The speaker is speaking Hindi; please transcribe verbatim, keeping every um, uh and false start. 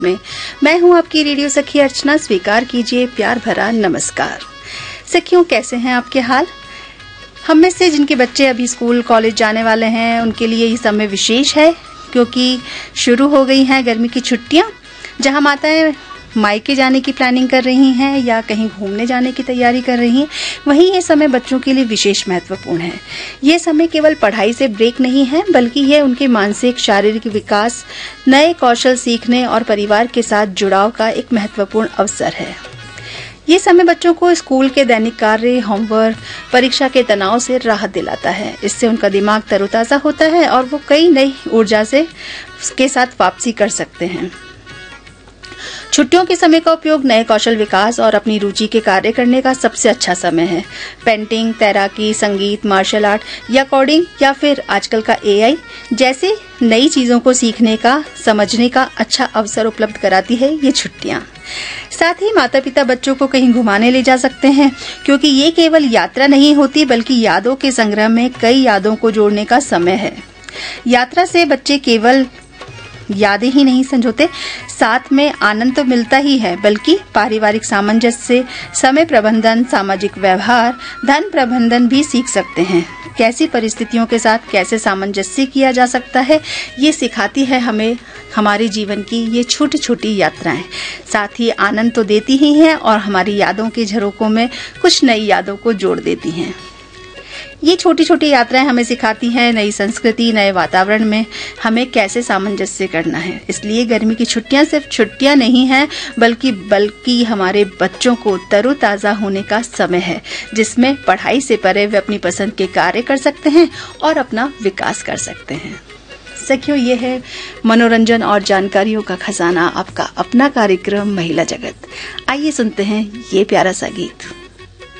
में मैं हूं आपकी रेडियो सखी अर्चना। स्वीकार कीजिए प्यार भरा नमस्कार। सखियों, कैसे हैं आपके हाल? हम में से जिनके बच्चे अभी स्कूल कॉलेज जाने वाले हैं उनके लिए ये समय विशेष है, क्योंकि शुरू हो गई हैं गर्मी की छुट्टियां। जहां माताएं मायके जाने की प्लानिंग कर रही हैं या कहीं घूमने जाने की तैयारी कर रही हैं, वहीं ये समय बच्चों के लिए विशेष महत्वपूर्ण है। ये समय केवल पढ़ाई से ब्रेक नहीं है, बल्कि यह उनके मानसिक शारीरिक विकास, नए कौशल सीखने और परिवार के साथ जुड़ाव का एक महत्वपूर्ण अवसर है। ये समय बच्चों को स्कूल के दैनिक कार्य, होमवर्क, परीक्षा के तनाव से राहत दिलाता है। इससे उनका दिमाग तरोताजा होता है और वो कई नई ऊर्जा से के साथ वापसी कर सकते हैं। छुट्टियों के समय का उपयोग नए कौशल विकास और अपनी रुचि के कार्य करने का सबसे अच्छा समय है। पेंटिंग, तैराकी, संगीत, मार्शल आर्ट या कोडिंग या फिर आजकल का ए आई जैसे नई चीजों को सीखने का, समझने का अच्छा अवसर उपलब्ध कराती है ये छुट्टियां। साथ ही माता पिता बच्चों को कहीं घुमाने ले जा सकते हैं, क्योंकि ये केवल यात्रा नहीं होती बल्कि यादों के संग्रह में कई यादों को जोड़ने का समय है। यात्रा से बच्चे केवल यादें ही नहीं संजोते, साथ में आनंद तो मिलता ही है, बल्कि पारिवारिक सामंजस्य, समय प्रबंधन, सामाजिक व्यवहार, धन प्रबंधन भी सीख सकते हैं। कैसी परिस्थितियों के साथ कैसे सामंजस्य किया जा सकता है, ये सिखाती है हमें हमारे जीवन की ये छोटी छोटी यात्राएं। साथ ही आनंद तो देती ही हैं और हमारी यादों के झरोकों में कुछ नई यादों को जोड़ देती हैं। ये छोटी छोटी यात्राएं हमें सिखाती हैं नई संस्कृति, नए वातावरण में हमें कैसे सामंजस्य करना है। इसलिए गर्मी की छुट्टियां सिर्फ छुट्टियां नहीं हैं, बल्कि बल्कि हमारे बच्चों को तरोताजा होने का समय है, जिसमें पढ़ाई से परे वे अपनी पसंद के कार्य कर सकते हैं और अपना विकास कर सकते हैं। सखियों, ये है मनोरंजन और जानकारियों का खजाना, आपका अपना कार्यक्रम महिला जगत। आइए सुनते हैं ये प्यारा सा गीत।